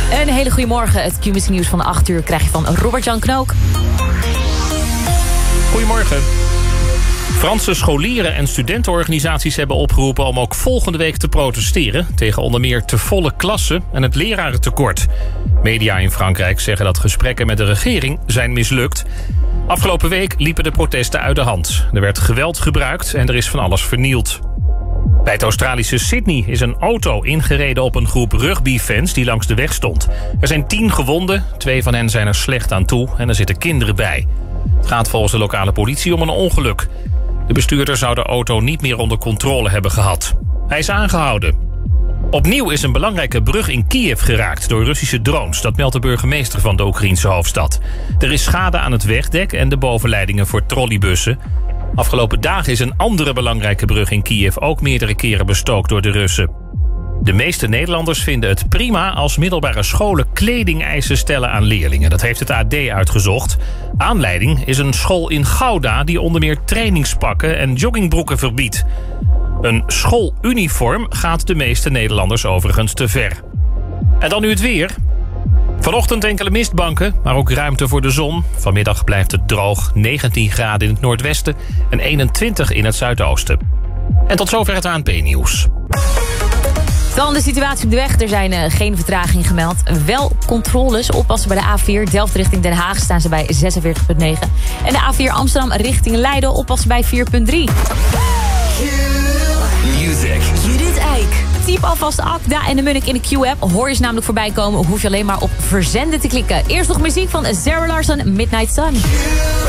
Een hele goede morgen. Het Q-Music nieuws van 8 uur krijg je van Robert-Jan Knook. Goedemorgen. Franse scholieren en studentenorganisaties hebben opgeroepen om ook volgende week te protesteren tegen onder meer te volle klassen en het lerarentekort. Media in Frankrijk zeggen dat gesprekken met de regering zijn mislukt. Afgelopen week liepen de protesten uit de hand. Er werd geweld gebruikt en er is van alles vernield. Bij het Australische Sydney is een auto ingereden op een groep rugbyfans die langs de weg stond. Er zijn 10 gewonden, 2 van hen zijn er slecht aan toe en er zitten kinderen bij. Het gaat volgens de lokale politie om een ongeluk. De bestuurder zou de auto niet meer onder controle hebben gehad. Hij is aangehouden. Opnieuw is een belangrijke brug in Kiev geraakt door Russische drones. Dat meldt de burgemeester van de Oekraïense hoofdstad. Er is schade aan het wegdek en de bovenleidingen voor trolleybussen. Afgelopen dagen is een andere belangrijke brug in Kiev ook meerdere keren bestookt door de Russen. De meeste Nederlanders vinden het prima als middelbare scholen kledingeisen stellen aan leerlingen. Dat heeft het AD uitgezocht. Aanleiding is een school in Gouda die onder meer trainingspakken en joggingbroeken verbiedt. Een schooluniform gaat de meeste Nederlanders overigens te ver. En dan nu het weer. Vanochtend enkele mistbanken, maar ook ruimte voor de zon. Vanmiddag blijft het droog, 19 graden in het noordwesten en 21 in het zuidoosten. En tot zover het ANP-nieuws. Dan de situatie op de weg. Er zijn geen vertragingen gemeld. Wel controles. Oppassen bij de A4 Delft richting Den Haag staan ze bij 46,9. En de A4 Amsterdam richting Leiden oppassen bij 4,3. Music. Judith Eik. Typ alvast Akda en de Munnik in de Q-app. Hoor je ze namelijk voorbij komen, hoef je alleen maar op verzenden te klikken. Eerst nog muziek van Zara Larsson, Midnight Sun.